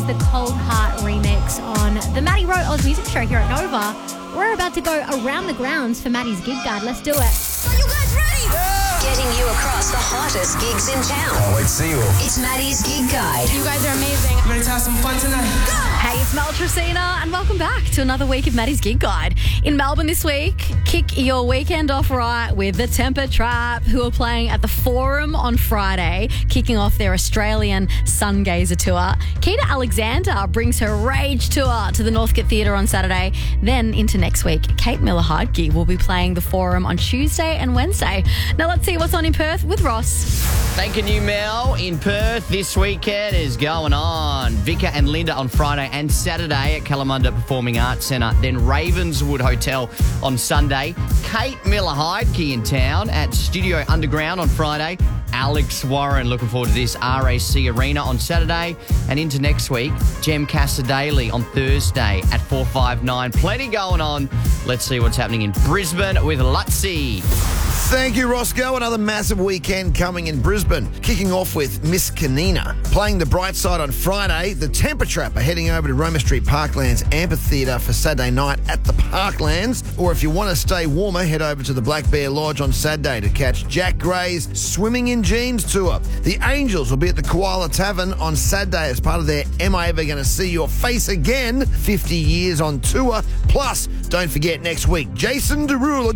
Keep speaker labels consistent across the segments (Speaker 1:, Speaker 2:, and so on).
Speaker 1: is the Cold Heart remix on the Maddie Rowe Oz Music Show here at Nova. We're about to go around the grounds for Maddie's gig guide. Let's do it.
Speaker 2: Are you guys ready? Yeah! Getting you across the hottest gigs in town.
Speaker 3: Can't wait to see you all.
Speaker 2: It's Maddie's Gig Guide.
Speaker 1: You guys are amazing.
Speaker 4: You ready to have some fun tonight?
Speaker 1: Go! Hey, it's Mel Tracina, and welcome back to another week of Maddie's Gig Guide. In Melbourne this week, kick your weekend off right with the Temper Trap, who are playing at the Forum on Friday, kicking off their Australian Sungazer tour. Keita Alexander brings her Rage tour to the Northcote Theatre on Saturday. Then into next week, Kate Miller-Heidke will be playing the Forum on Tuesday and Wednesday. Now let's see what's on in Perth with Ross.
Speaker 5: Thanking you, Mel. In Perth this weekend is going on. Vika and Linda on Friday and Saturday at Kalamunda Performing Arts Centre. Then Ravenswood Hotel on Sunday. Kate Miller-Heidke in town at Studio Underground on Friday. Alex Warren, looking forward to this, RAC Arena on Saturday. And into next week, Jem Casadale on Thursday at 459. Plenty going on. Let's see what's happening in Brisbane with Lutzi.
Speaker 3: Thank you, Roscoe. Another massive weekend coming in Brisbane. Kicking off with Miss Kanina. Playing the bright side on Friday, the Temper Trap are heading over to Roma Street Parklands Amphitheatre for Saturday night at the Parklands. Or if you want to stay warmer, head over to the Black Bear Lodge on Saturday to catch Jack Gray's Swimming in Jeans tour. The Angels will be at the Koala Tavern on Saturday as part of their Am I Ever Gonna See Your Face Again 50 years on tour. Plus, don't forget next week, Jason Derulo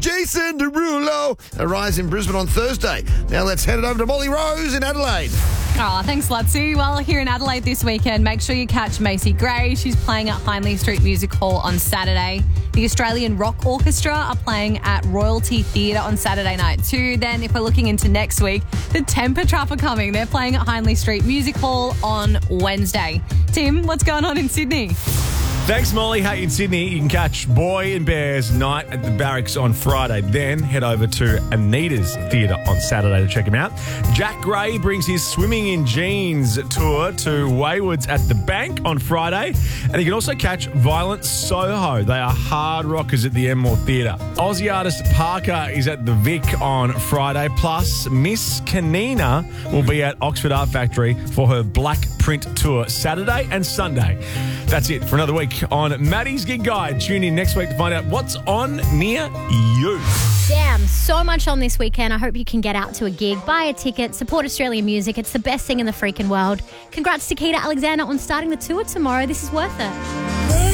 Speaker 3: arrives in Brisbane on Thursday. Now let's head it over to Molly Rose in Adelaide.
Speaker 6: Oh, thanks, Lutzi. Well, here in Adelaide this weekend, make sure you catch Macy Gray. She's playing at Hindley Street Music Hall on Saturday. The Australian Rock Orchestra are playing at Royalty Theatre on Saturday night too. Then, if we're looking into next week, the Temper Trap are coming. They're playing at Hindley Street Music Hall on Wednesday. Tim, what's going on in Sydney?
Speaker 7: Thanks, Molly. Hey, in Sydney, you can catch Boy and Bears Night at the Barracks on Friday. Then head over to Anita's Theatre on Saturday to check him out. Jack Gray brings his Swimming in Jeans tour to Waywoods at the Bank on Friday. And you can also catch Violent Soho. They are hard rockers at the Enmore Theatre. Aussie artist Parker is at the Vic on Friday. Plus, Miss Kanina will be at Oxford Art Factory for her Black Print tour Saturday and Sunday. That's it for another week on Maddie's Gig Guide. Tune in next week to find out what's on near you.
Speaker 1: Damn, so much on this weekend. I hope you can get out to a gig, buy a ticket, support Australian music. It's the best thing in the freaking world. Congrats to Keita Alexander on starting the tour tomorrow. This is worth it.